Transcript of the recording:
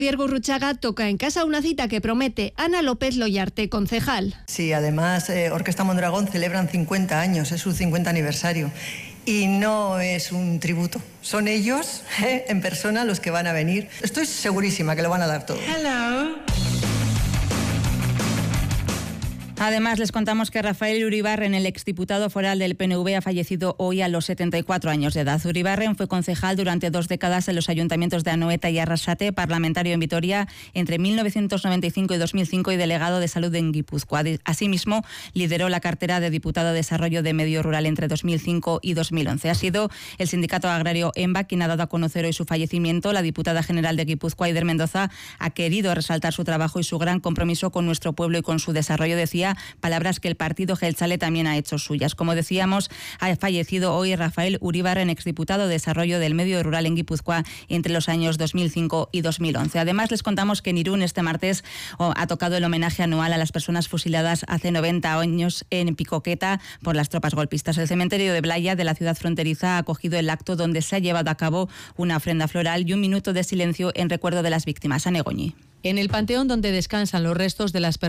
Pierre Gurruchaga toca en casa una cita que promete Ana López Loyarte, concejal. Sí, además Orquesta Mondragón celebran 50 años, es su 50 aniversario. Y no es un tributo, son ellos en persona los que van a venir. Estoy segurísima que lo van a dar todo. Hello. Además, les contamos que Rafael Uribarren, el exdiputado foral del PNV, ha fallecido hoy a los 74 años de edad. Uribarren fue concejal durante 2 décadas en los ayuntamientos de Anoeta y Arrasate, parlamentario en Vitoria entre 1995 y 2005 y delegado de salud en Guipúzcoa. Asimismo, lideró la cartera de diputado de Desarrollo de Medio Rural entre 2005 y 2011. Ha sido el sindicato agrario EMBA quien ha dado a conocer hoy su fallecimiento. La diputada general de Guipúzcoa, Eider Mendoza, ha querido resaltar su trabajo y su gran compromiso con nuestro pueblo y con su desarrollo. Decía palabras que el partido Jeltzale también ha hecho suyas. Como decíamos, ha fallecido hoy Rafael Uribarren, exdiputado de Desarrollo del Medio Rural en Guipúzcoa entre los años 2005 y 2011. Además, les contamos que en Irún este martes ha tocado el homenaje anual a las personas fusiladas hace 90 años en Picoqueta por las tropas golpistas. El cementerio de Blaya de la ciudad fronteriza ha acogido el acto donde se ha llevado a cabo una ofrenda floral y un minuto de silencio en recuerdo de las víctimas. Anegoñi. En el panteón donde descansan los restos de las personas